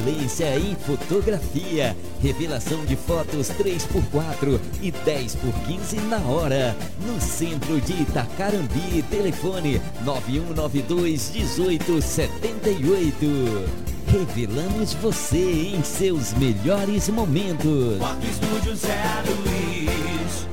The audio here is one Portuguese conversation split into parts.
excelência em fotografia. Revelação de fotos 3x4 e 10x15 na hora. No centro de Itacarambi, telefone 9192-1878. Revelamos você em seus melhores momentos. Foto Estúdio Zé Luiz.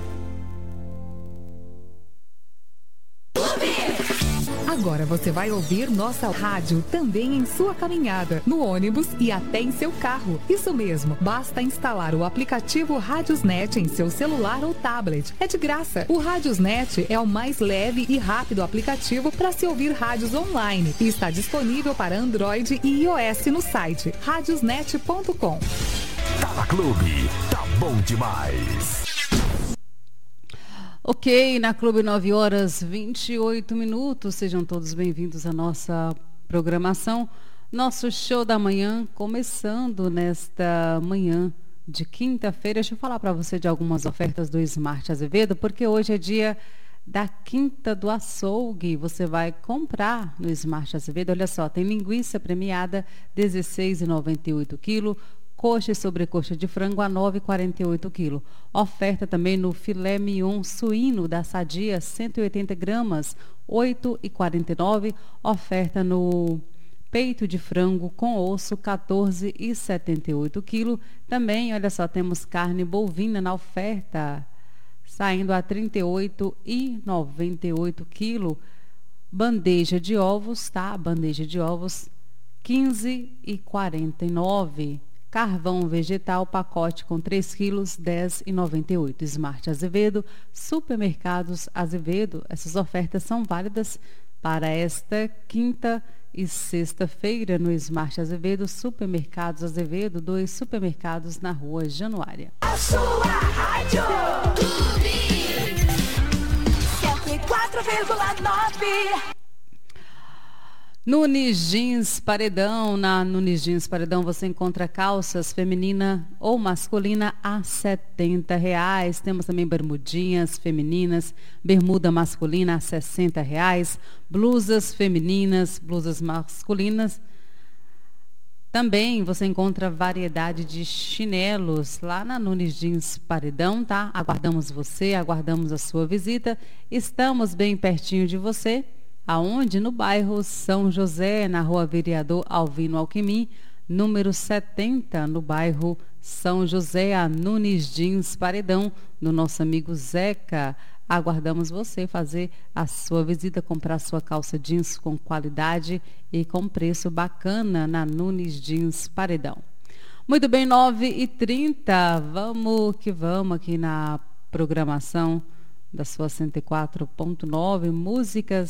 Agora você vai ouvir nossa rádio também em sua caminhada, no ônibus e até em seu carro. Isso mesmo, basta instalar o aplicativo Radiosnet em seu celular ou tablet. É de graça. O Radiosnet é o mais leve e rápido aplicativo para se ouvir rádios online e está disponível para Android e iOS no site radiosnet.com. Tá na Clube, tá bom demais. Ok, na Clube 9h28. Sejam todos bem-vindos à nossa programação. Nosso show da manhã, começando nesta manhã de quinta-feira. Deixa eu falar para você de algumas ofertas do Smart Azevedo, porque hoje é dia da Quinta do Açougue. Você vai comprar no Smart Azevedo. Olha só, tem linguiça premiada R$16,98 quilo. Coxa e sobrecoxa de frango a R$9,48 quilo. Oferta também no filé mignon suíno da Sadia, 180 gramas, R$8,49. Oferta no peito de frango com osso, R$14,78 quilo. Também, olha só, temos carne bovina na oferta, saindo a R$38,98 quilo. Bandeja de ovos, tá? Bandeja de ovos, R$15,49. Carvão vegetal, pacote com 3 quilos, R$10,98. Smart Azevedo, Supermercados Azevedo. Essas ofertas são válidas para esta quinta e sexta-feira no Smart Azevedo, Supermercados Azevedo, 2 supermercados na Rua Januária. A sua rádio Clube 104,9. Nunes Jeans Paredão. Na Nunes Jeans Paredão você encontra calças feminina ou masculina a R$70. Temos também bermudinhas femininas, bermuda masculina a R$60. Blusas femininas, blusas masculinas. Também você encontra variedade de chinelos lá na Nunes Jeans Paredão, tá? Aguardamos você, aguardamos a sua visita. Estamos bem pertinho de você. Aonde? No bairro São José, na Rua Vereador Alvino Alquimim, número 70, no bairro São José, a Nunes Jeans Paredão, do nosso amigo Zeca. Aguardamos você fazer a sua visita, comprar sua calça jeans com qualidade e com preço bacana na Nunes Jeans Paredão. Muito bem, 9h30, vamos que vamos aqui na programação da sua 104.9, músicas